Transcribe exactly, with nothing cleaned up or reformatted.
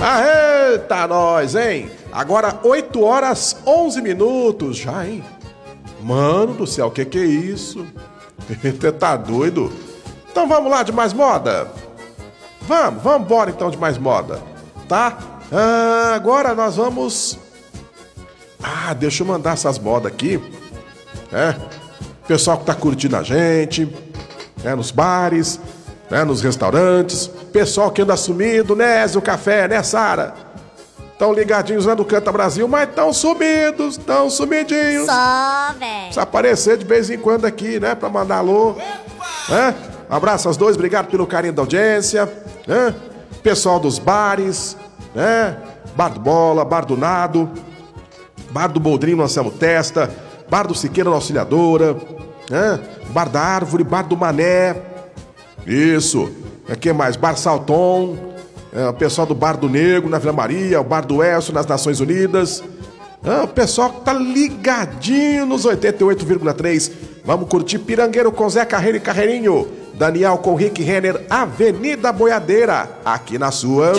Aê, tá nós, hein? Agora oito horas onze minutos já, hein? Mano do céu, que que é isso? Você tá doido? Então vamos lá de mais moda? Vamos, vamos embora então de mais moda, tá? Ah, agora nós vamos... Ah, deixa eu mandar essas modas aqui. É, pessoal que tá curtindo a gente, né, nos bares, né, nos restaurantes, pessoal que anda sumido, né, Zé o Café, né, Sara? Tão ligadinhos lá no Canta Brasil, mas tão sumidos, tão sumidinhos. Só, velho. Precisa aparecer de vez em quando aqui, né, pra mandar alô. Né? Abraço aos dois, obrigado pelo carinho da audiência, né? Pessoal dos bares, né? Bar do Bola, Bar do Nado, Bar do Boldrinho, Anselmo Testa, Bar do Siqueira, na Auxiliadora, né? Bar da Árvore, Bar do Mané. Isso. Aqui mais? Bar Salton, é, o pessoal do Bar do Negro, na Vila Maria, o Bar do Elcio, nas Nações Unidas. É, o pessoal que tá ligadinho nos oitenta e oito vírgula três. Vamos curtir Pirangueiro com Zé Carreiro e Carreirinho. Daniel com Rick Renner, Avenida Boiadeira, aqui na sua...